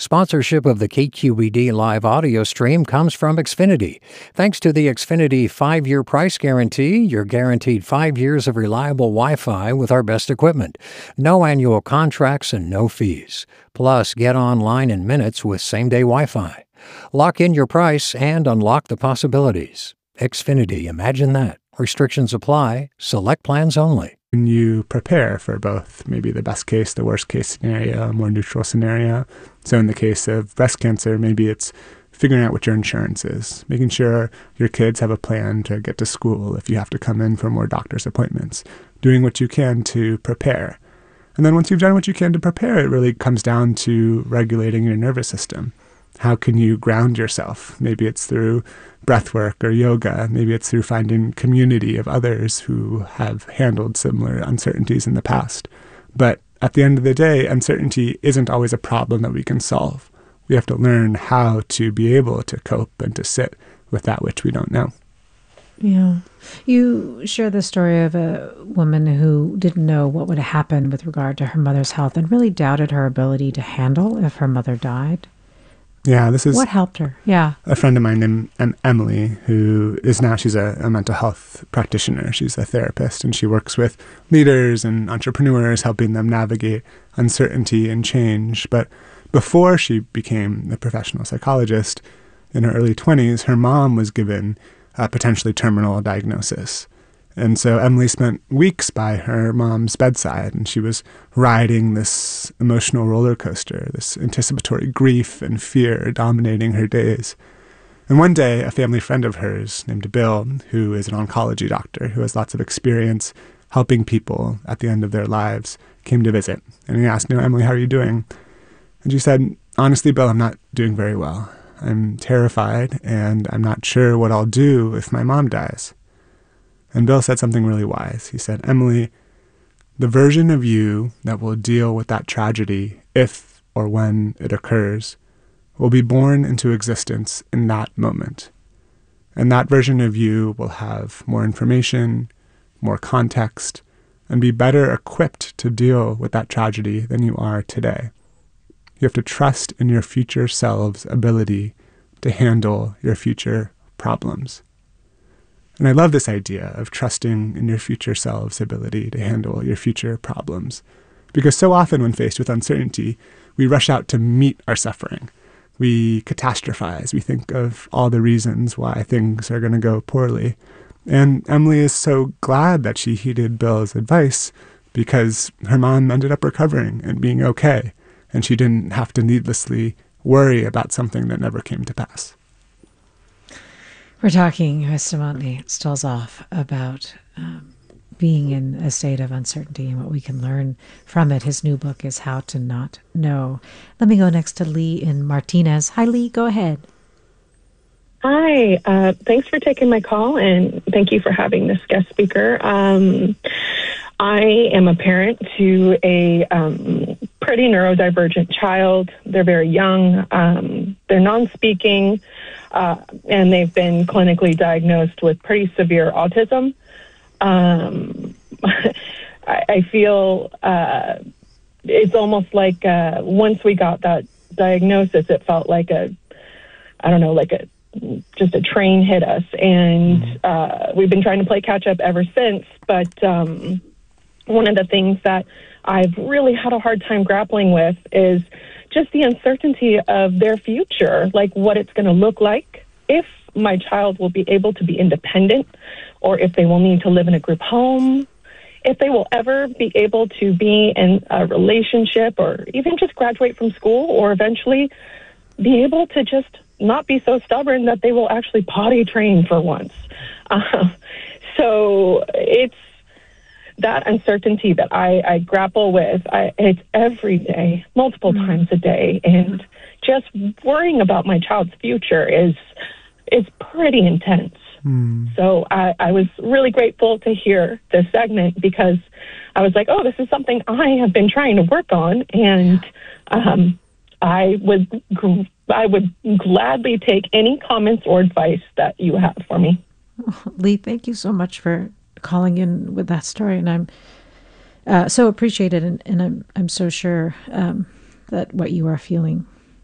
Sponsorship of the KQED live audio stream comes from Xfinity. Thanks to the Xfinity 5-year price guarantee, you're guaranteed 5 years of reliable Wi-Fi with our best equipment. No annual contracts and no fees. Plus, get online in minutes with same-day Wi-Fi. Lock in your price and unlock the possibilities. Xfinity, imagine that. Restrictions apply. Select plans only. When you prepare for both, maybe the best case, the worst case scenario, a more neutral scenario. So in the case of breast cancer, maybe it's figuring out what your insurance is, making sure your kids have a plan to get to school if you have to come in for more doctor's appointments, doing what you can to prepare. And then once you've done what you can to prepare, it really comes down to regulating your nervous system. How can you ground yourself? Maybe it's through breath work or yoga. Maybe it's through finding community of others who have handled similar uncertainties in the past. But at the end of the day, uncertainty isn't always a problem that we can solve. We have to learn how to be able to cope and to sit with that which we don't know. Yeah. You share the story of a woman who didn't know what would happen with regard to her mother's health and really doubted her ability to handle if her mother died. Yeah, this is... What helped her? Yeah. A friend of mine named Emily, who is now, she's a mental health practitioner. She's a therapist, and she works with leaders and entrepreneurs, helping them navigate uncertainty and change. But before she became a professional psychologist, in her early 20s, her mom was given a potentially terminal diagnosis. And so Emily spent weeks by her mom's bedside, and she was riding this emotional roller coaster, this anticipatory grief and fear dominating her days. And one day, a family friend of hers named Bill, who is an oncology doctor, who has lots of experience helping people at the end of their lives, came to visit. And he asked, Emily, how are you doing? And she said, honestly, Bill, I'm not doing very well. I'm terrified, and I'm not sure what I'll do if my mom dies. And Bill said something really wise. He said, Emily, the version of you that will deal with that tragedy if or when it occurs will be born into existence in that moment. And that version of you will have more information, more context, and be better equipped to deal with that tragedy than you are today. You have to trust in your future self's ability to handle your future problems. And I love this idea of trusting in your future self's ability to handle your future problems. Because so often when faced with uncertainty, we rush out to meet our suffering. We catastrophize. We think of all the reasons why things are going to go poorly. And Emily is so glad that she heeded Bill's advice because her mom ended up recovering and being okay. And she didn't have to needlessly worry about something that never came to pass. We're talking, Mr. Motley Stolzoff, about being in a state of uncertainty and what we can learn from it. His new book is How to Not Know. Let me go next to Lee in Martinez. Hi, Lee. Go ahead. Hi. Thanks for taking my call, and thank you for having this guest speaker. I am a parent to a pretty neurodivergent child. They're very young. They're non-speaking. And they've been clinically diagnosed with pretty severe autism. I feel it's almost like once we got that diagnosis, it felt like just a train hit us. And we've been trying to play catch up ever since. But one of the things that I've really had a hard time grappling with is just the uncertainty of their future, like what it's going to look like, if my child will be able to be independent, or if they will need to live in a group home, if they will ever be able to be in a relationship or even just graduate from school, or eventually be able to just not be so stubborn that they will actually potty train for once. So it's that uncertainty that I grapple with. It's every day, multiple times a day, and just worrying about my child's future is pretty intense. So I was really grateful to hear this segment because I was like, oh, this is something I have been trying to work on, and I would gladly take any comments or advice that you have for me. Lee, thank you so much for calling in with that story, and I'm so appreciated, and I'm so sure that what you are feeling